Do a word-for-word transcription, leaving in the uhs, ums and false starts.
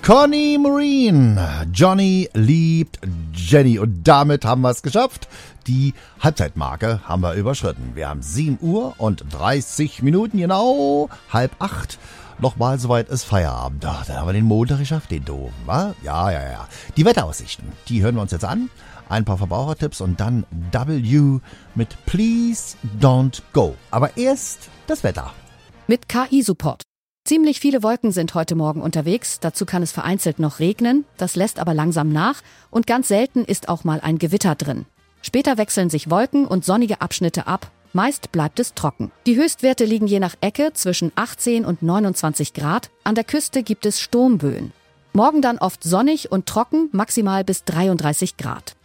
Connie Marine. Johnny liebt Jenny. Und damit haben wir es geschafft. Die Halbzeitmarke haben wir überschritten. Wir haben sieben Uhr und dreißig Minuten, genau halb acht. Nochmal, soweit ist Feierabend. Ach, dann haben wir den Montag geschafft, den doofen, wa? Ja, ja, ja. Die Wetteraussichten, die hören wir uns jetzt an. Ein paar Verbrauchertipps und dann W mit Please Don't Go. Aber erst das Wetter. Mit K I-Support. Ziemlich viele Wolken sind heute Morgen unterwegs. Dazu kann es vereinzelt noch regnen. Das lässt aber langsam nach. Und ganz selten ist auch mal ein Gewitter drin. Später wechseln sich Wolken und sonnige Abschnitte ab. Meist bleibt es trocken. Die Höchstwerte liegen je nach Ecke zwischen achtzehn und neunundzwanzig Grad. An der Küste gibt es Sturmböen. Morgen dann oft sonnig und trocken, maximal bis dreiunddreißig Grad.